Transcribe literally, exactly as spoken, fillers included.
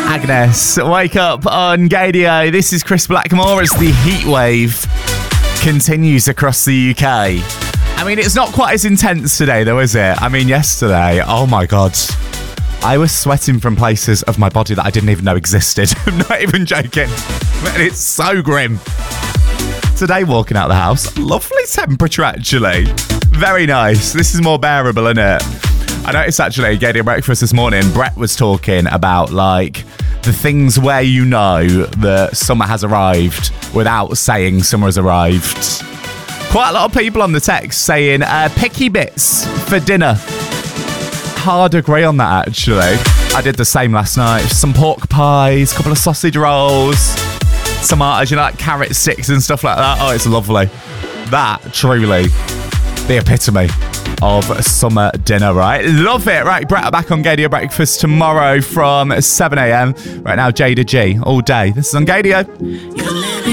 Agnes, wake up on Gadio. This is Chris Blackmore as the heat wave continues across the U K. I mean, it's not quite as intense today, though, is it? I mean, yesterday, oh my God, I was sweating from places of my body that I didn't even know existed. I'm not even joking. Man, it's so grim. Today, walking out the house, lovely temperature, actually. Very nice. This is more bearable, isn't it? I noticed, actually, getting breakfast this morning, Brett was talking about, like, the things where you know that summer has arrived without saying summer has arrived. Quite a lot of people on the text saying uh, picky bits for dinner. Hard agree on that, actually. I did the same last night. Some pork pies, a couple of sausage rolls, tomatoes, you know, like carrot sticks and stuff like that. Oh, it's lovely. That, truly, the epitome of summer dinner, right? Love it. Right, Brett back on Gadio Breakfast tomorrow from seven a.m. Right now, Jada G all day. This is on Gadio.